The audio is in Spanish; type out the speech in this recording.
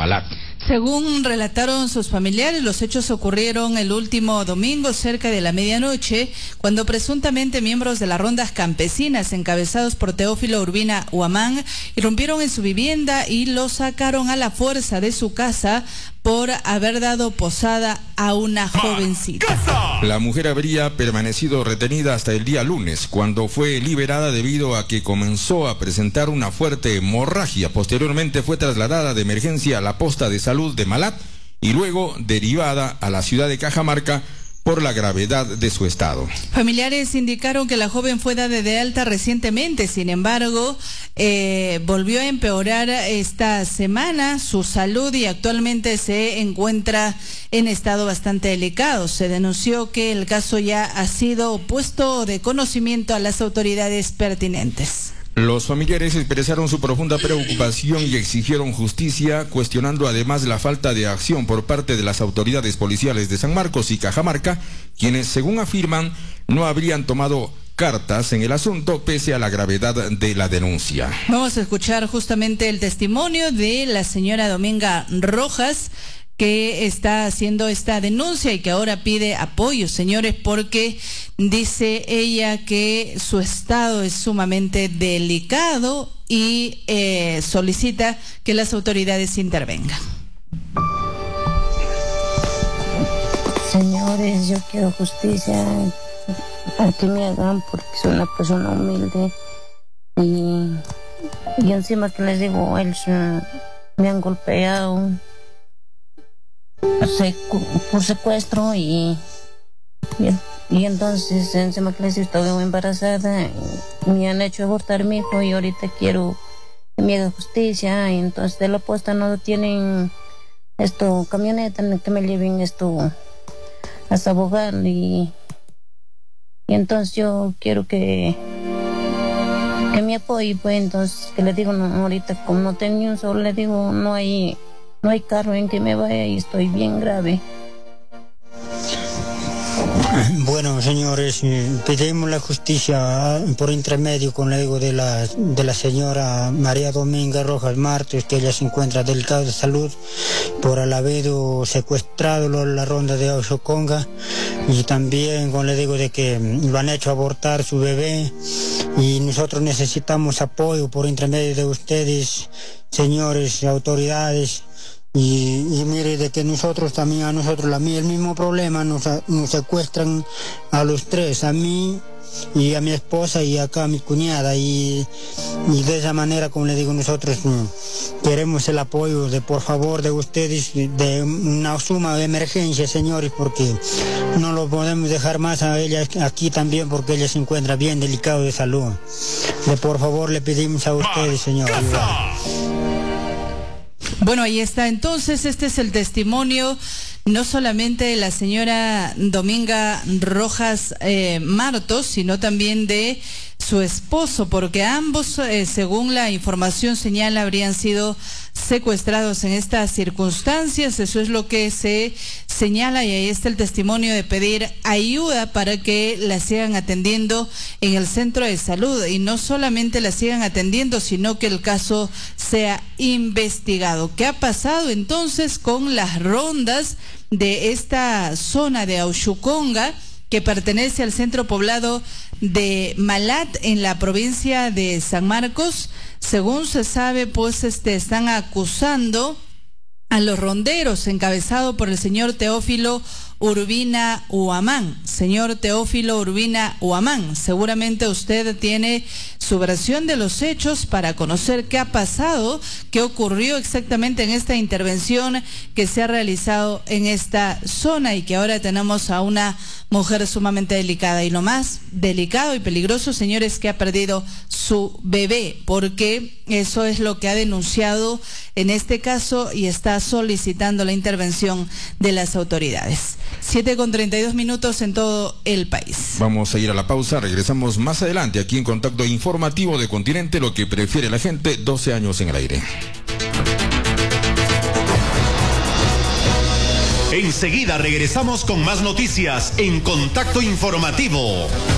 Malat. Según relataron sus familiares, los hechos ocurrieron el último domingo cerca de la medianoche, cuando presuntamente miembros de las rondas campesinas encabezados por Teófilo Urbina Huamán irrumpieron en su vivienda y lo sacaron a la fuerza de su casa por haber dado posada a una jovencita. La mujer habría permanecido retenida hasta el día lunes, cuando fue liberada debido a que comenzó a presentar una fuerte hemorragia. Posteriormente fue trasladada de emergencia a la posta de salud de Malat y luego derivada a la ciudad de Cajamarca por la gravedad de su estado. Familiares indicaron que la joven fue dada de alta recientemente, sin embargo, volvió a empeorar esta semana su salud y actualmente se encuentra en estado bastante delicado. Se denunció que el caso ya ha sido puesto de conocimiento a las autoridades pertinentes. Los familiares expresaron su profunda preocupación y exigieron justicia, cuestionando además la falta de acción por parte de las autoridades policiales de San Marcos y Cajamarca, quienes, según afirman, no habrían tomado cartas en el asunto pese a la gravedad de la denuncia. Vamos a escuchar justamente el testimonio de la señora Dominga Rojas, que está haciendo esta denuncia y que ahora pide apoyo, señores, porque dice ella que su estado es sumamente delicado y solicita que las autoridades intervengan. Señores, yo quiero justicia, a que me hagan, porque soy una persona humilde y encima que les digo, ellos me han golpeado por secuestro y entonces encima que les estoy embarazada, me han hecho abortar a mi hijo y ahorita quiero que me haga justicia. Y entonces de la posta no tienen camioneta que me lleven hasta Bogal y entonces yo quiero que me apoye, pues. Entonces que le digo, no, ahorita como no tengo ni un solo, le digo, no hay carro en que me vaya y estoy bien grave. Bueno, señores, pedimos la justicia por intermedio, con le digo, de la señora María Dominga Rojas Martos, que ella se encuentra delicada de salud por haber secuestrado la ronda de Oxoconga, y también, como le digo, de que lo han hecho abortar su bebé, y nosotros necesitamos apoyo por intermedio de ustedes, señores autoridades. Y mire, de que nosotros también, a nosotros el mismo problema, nos secuestran a los tres, a mí y a mi esposa y acá a mi cuñada, y de esa manera, como le digo, nosotros queremos el apoyo por favor de ustedes, de una suma de emergencia, señores, porque no lo podemos dejar más a ella aquí también, porque ella se encuentra bien delicado de salud. Por favor le pedimos a ustedes, señores. Bueno, ahí está. Entonces, este es el testimonio no solamente de la señora Dominga Rojas Martos, sino también de su esposo, porque ambos, según la información señala, habrían sido secuestrados en estas circunstancias. Eso es lo que se señala, y ahí está el testimonio de pedir ayuda para que la sigan atendiendo en el centro de salud, y no solamente la sigan atendiendo, sino que el caso sea investigado. ¿Qué ha pasado entonces con las rondas de esta zona de Auchuconga, que pertenece al centro poblado de Malat en la provincia de San Marcos? Según se sabe, pues están acusando a los ronderos, encabezado por el señor Teófilo Urbina Huamán. Señor Teófilo Urbina Huamán, seguramente usted tiene su versión de los hechos para conocer qué ha pasado, qué ocurrió exactamente en esta intervención que se ha realizado en esta zona, y que ahora tenemos a una mujer sumamente delicada. Y lo más delicado y peligroso, señores, que ha perdido su bebé, porque eso es lo que ha denunciado en este caso y está solicitando la intervención de las autoridades. 7:32 en todo el país. Vamos a ir a la pausa, regresamos más adelante aquí en Contacto Informativo de Continente, lo que prefiere la gente, 12 años en el aire. Enseguida regresamos con más noticias en Contacto Informativo.